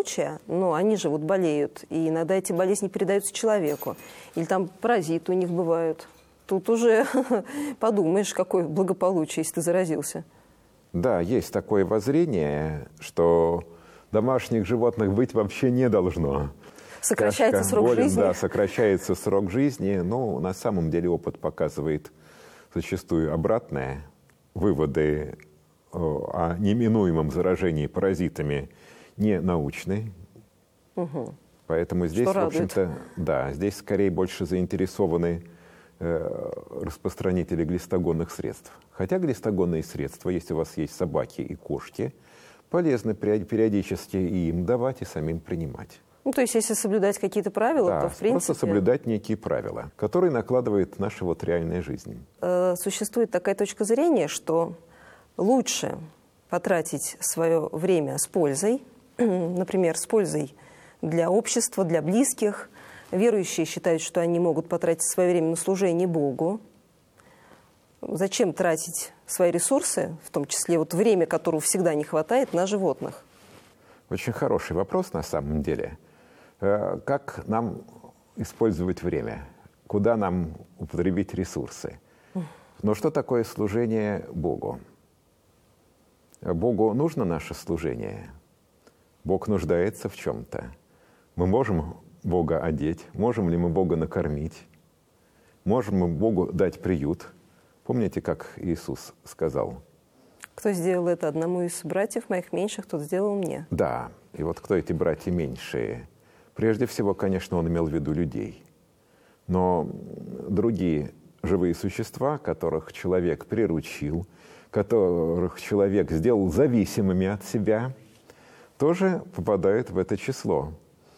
благополучия, но они же вот болеют, и иногда эти болезни передаются человеку, или там паразиты у них бывают. Тут уже подумаешь, какое благополучие, если ты заразился. Да, есть такое воззрение, что домашних животных быть вообще не должно. Сокращается срок жизни? Да, сокращается срок жизни. Но на самом деле опыт показывает зачастую обратное. Выводы о неминуемом заражении паразитами не научны. Угу. Поэтому здесь, в общем-то, да, здесь скорее больше заинтересованы распространители глистогонных средств. Хотя глистогонные средства, если у вас есть собаки и кошки, полезно периодически и им давать, и самим принимать. Ну, то есть, если соблюдать какие-то правила, да, то, в принципе... просто соблюдать некие правила, которые накладывает наша вот реальная жизнь. Существует такая точка зрения, что лучше потратить свое время с пользой, например, с пользой для общества, для близких. Верующие считают, что они могут потратить свое время на служение Богу. Зачем тратить свои ресурсы, в том числе вот время, которого всегда не хватает, на животных? Очень хороший вопрос на самом деле. Как нам использовать время? Куда нам употребить ресурсы? Но что такое служение Богу? Богу нужно наше служение. Бог нуждается в чем-то. Мы можем Бога одеть, можем ли мы Бога накормить, можем мы Богу дать приют. Помните, как Иисус сказал? Кто сделал это одному из братьев моих меньших, тот сделал мне. Да, и вот кто эти братья меньшие? Прежде всего, конечно, он имел в виду людей. Но другие живые существа, которых человек приручил, которых человек сделал зависимыми от себя, тоже попадают в это число.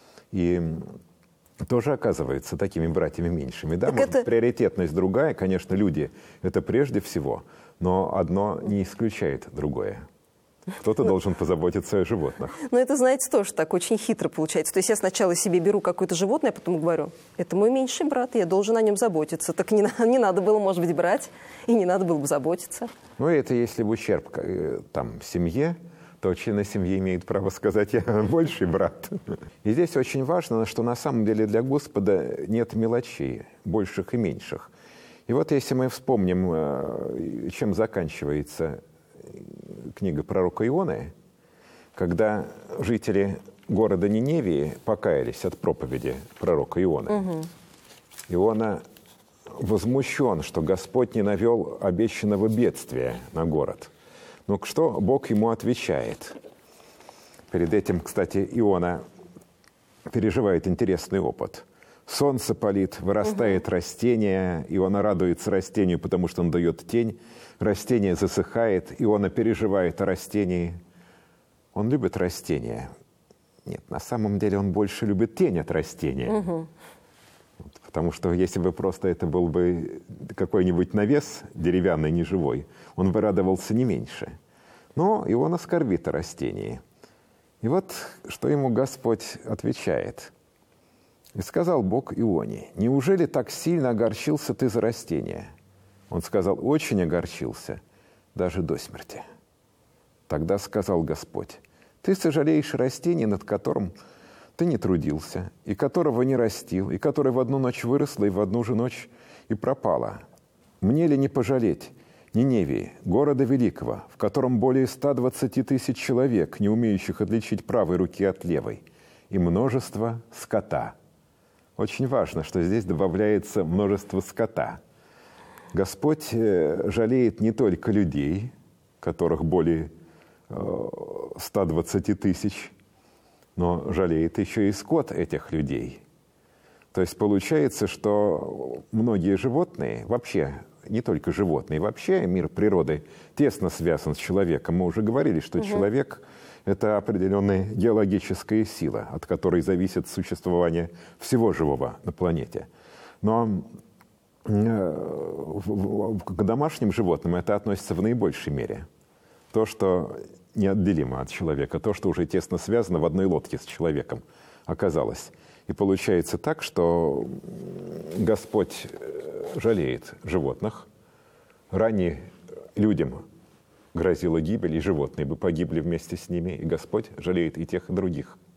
И тоже оказываются такими братьями меньшими. Да, может, это... приоритетность другая, конечно, люди – это прежде всего, но одно не исключает другое. Кто-то должен позаботиться о животных. Но это, знаете, тоже так очень хитро получается. То есть я сначала себе беру какое-то животное, а потом говорю, это мой меньший брат, я должен о нем заботиться. Так не надо было, может быть, брать, и не надо было бы заботиться. Ну, это если в ущерб там, семье, то члены семьи имеют право сказать, я больший брат. И здесь очень важно, что на самом деле для Господа нет мелочей, больших и меньших. И вот если мы вспомним, чем заканчивается книга пророка Ионы, когда жители города Ниневии покаялись от проповеди пророка Ионы. Иона возмущен, что Господь не навел обещанного бедствия на город. Но что Бог ему отвечает? Перед этим, кстати, Иона переживает интересный опыт. Солнце палит, вырастает растение, Иона радуется растению, потому что он дает тень. Растение засыхает, Иона переживает о растении. Он любит растения. Нет, на самом деле он больше любит тень от растения. Потому что если бы просто это был бы какой-нибудь навес деревянный, неживой, он бы радовался не меньше. Но Иона скорбит о растении. И вот что ему Господь отвечает. «И сказал Бог Ионе, неужели так сильно огорчился ты за растение?» Он сказал, очень огорчился, даже до смерти. Тогда сказал Господь, ты сожалеешь о растении, над которым ты не трудился, и которого не растил, и которое в одну ночь выросло, и в одну же ночь и пропало. Мне ли не пожалеть Ниневии, города великого, в котором более 120 тысяч человек, не умеющих отличить правой руки от левой, и множество скота. Очень важно, что здесь добавляется множество скота. Господь жалеет не только людей, которых более 120 тысяч, но жалеет еще и скот этих людей. То есть получается, что многие животные, вообще не только животные, вообще мир природы тесно связан с человеком. Мы уже говорили, что человек – это определенная геологическая сила, от которой зависит существование всего живого на планете. Но к домашним животным это относится в наибольшей мере. То, что неотделимо от человека, то, что уже тесно связано в одной лодке с человеком, оказалось. И получается так, что Господь жалеет животных. Ранее людям грозила гибель, и животные бы погибли вместе с ними, и Господь жалеет и тех, и других.